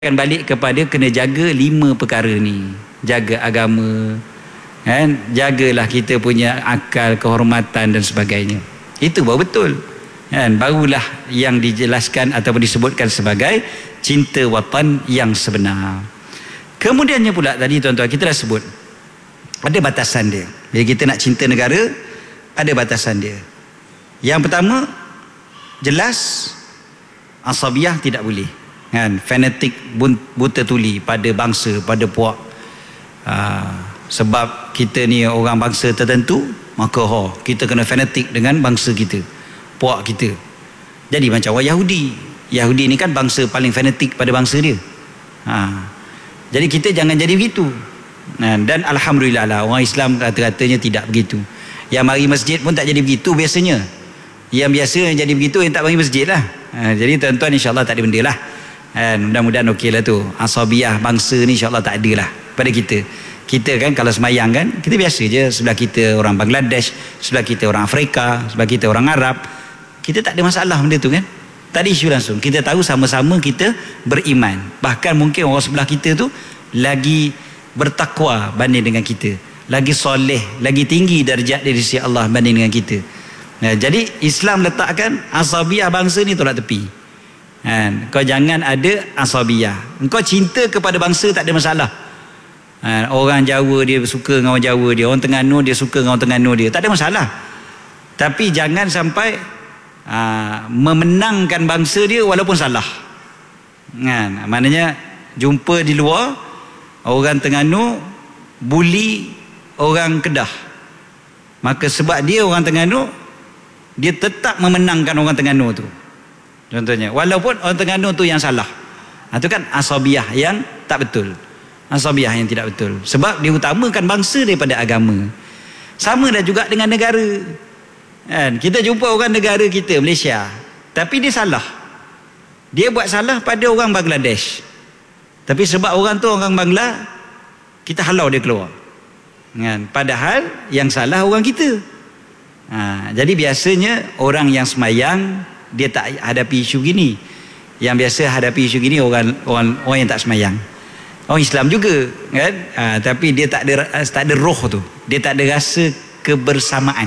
akan balik kepada kena jaga 5 perkara ni. Jaga agama, kan? Jagalah kita punya akal, kehormatan dan sebagainya. Itu baru betul, kan? Barulah yang dijelaskan ataupun disebutkan sebagai cinta watan yang sebenar. Kemudiannya pula tadi tuan-tuan kita dah sebut ada batasan dia. Bila kita nak cinta negara, ada batasan dia. Yang pertama, jelas asabiyah tidak boleh, kan? Fanatik buta tuli pada bangsa, pada puak. Sebab kita ni orang bangsa tertentu, maka kita kena fanatik dengan bangsa kita, puak kita. Jadi macam orang Yahudi. Yahudi ni kan bangsa paling fanatik pada bangsa dia. Jadi kita jangan jadi begitu. Dan alhamdulillah lah, orang Islam rata-ratanya tidak begitu. Yang mari masjid pun tak jadi begitu biasanya. Yang biasa yang jadi begitu yang tak mari masjid lah. Jadi tuan-tuan insyaAllah tak ada benda lah. Mudah-mudahan okey lah tu. Asabiyah bangsa ni insyaAllah tak ada lah pada kita. Kita kan kalau semayang kan, kita biasa je. Sebelah kita orang Bangladesh, sebelah kita orang Afrika, sebelah kita orang Arab. Kita tak ada masalah benda tu kan. Tak ada isu langsung. Kita tahu sama-sama kita beriman. Bahkan mungkin orang sebelah kita tu lagi bertakwa banding dengan kita, lagi soleh, lagi tinggi darjat dari sisi Allah banding dengan kita. Jadi Islam letakkan asabiyah bangsa ni tolak tepi. Kau jangan ada asabiyah. Engkau cinta kepada bangsa tak ada masalah. Orang Jawa dia suka dengan orang Jawa dia, orang Terengganu dia suka dengan orang Terengganu dia, tak ada masalah. Tapi jangan sampai memenangkan bangsa dia walaupun salah. Maknanya jumpa di luar orang Terengganu buli orang Kedah, maka sebab dia orang Terengganu, dia tetap memenangkan orang Terengganu tu, contohnya, walaupun orang Terengganu tu yang salah. Itu kan asabiyah yang tak betul. Asabiyah yang tidak betul. Sebab dia utamakan bangsa daripada agama. Sama dah juga dengan negara. Kita jumpa orang negara kita, Malaysia, tapi dia salah. Dia buat salah pada orang Bangladesh, tapi sebab orang tu orang Bangla, kita halau dia keluar. Padahal yang salah orang kita. Jadi biasanya orang yang semayang dia tak hadapi isu gini. Yang biasa hadapi isu gini orang yang tak semayang. Orang Islam juga kan, tapi dia tak ada roh tu. Dia tak ada rasa kebersamaan.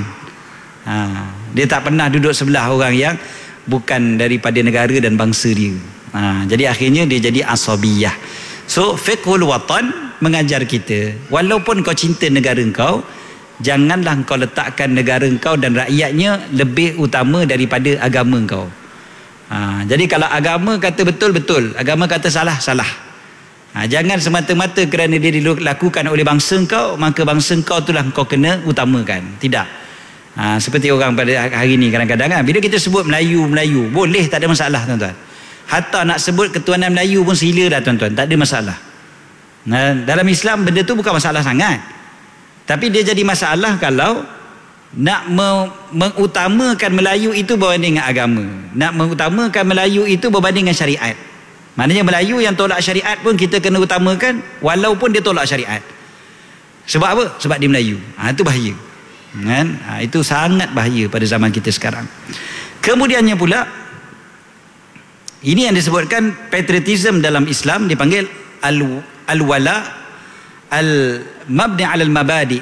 Dia tak pernah duduk sebelah orang yang bukan daripada negara dan bangsa dia. Jadi akhirnya dia jadi asabiyah. So fiqhul watan mengajar kita, walaupun kau cinta negara kau, janganlah kau letakkan negara kau dan rakyatnya lebih utama daripada agama kau. Jadi kalau agama kata betul, betul. Agama kata salah, salah. Jangan semata-mata kerana dia dilakukan oleh bangsa kau, maka bangsa kau itulah kau kena utamakan. Tidak. Seperti orang pada hari ni kadang-kadang bila kita sebut Melayu, boleh, tak ada masalah tuan-tuan. Hatta nak sebut ketuanan Melayu pun sila dah tuan-tuan, tak ada masalah. Dalam Islam benda tu bukan masalah sangat. Tapi dia jadi masalah kalau nak mengutamakan Melayu itu berbanding dengan agama, nak mengutamakan Melayu itu berbanding dengan syariat. Maknanya Melayu yang tolak syariat pun kita kena utamakan walaupun dia tolak syariat. Sebab apa? Sebab dia Melayu. Itu bahaya. Itu sangat bahaya pada zaman kita sekarang. Kemudiannya pula, ini yang disebutkan patriotism dalam Islam dipanggil al-wala al-mabni alal mabadi.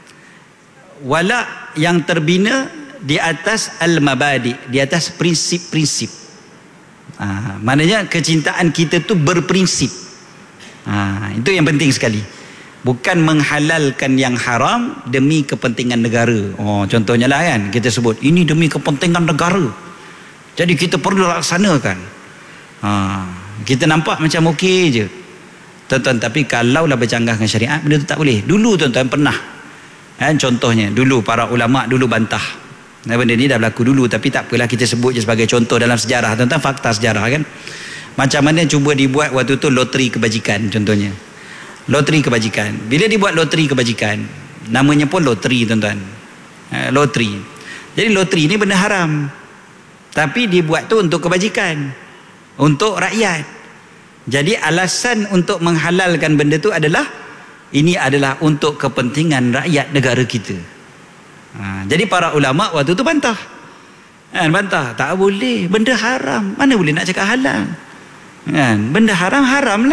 Wala yang terbina di atas al-mabadi, di atas prinsip-prinsip. Maknanya kecintaan kita tu berprinsip. Itu yang penting sekali. Bukan menghalalkan yang haram demi kepentingan negara. Contohnya lah kan, kita sebut ini demi kepentingan negara, jadi kita perlu laksanakan. Kita nampak macam okey je tuan-tuan, tapi kalaulah bercanggah dengan syariat, benda tu tak boleh. Dulu tuan-tuan pernah contohnya, dulu para ulama dulu bantah benda ni dah berlaku dulu, tapi tak apalah, kita sebut je sebagai contoh dalam sejarah tuan-tuan, fakta sejarah kan. Macam mana cuba dibuat waktu tu loteri kebajikan, contohnya loteri kebajikan. Bila dibuat loteri kebajikan, namanya pun loteri tuan-tuan, loteri. Jadi loteri ni benda haram, tapi dibuat tu untuk kebajikan, untuk rakyat. Jadi alasan untuk menghalalkan benda tu adalah ini adalah untuk kepentingan rakyat negara kita. Jadi para ulama waktu tu bantah. Bantah, tak boleh, benda haram, mana boleh nak cakap halal. Kan? Benda haram, haram lah.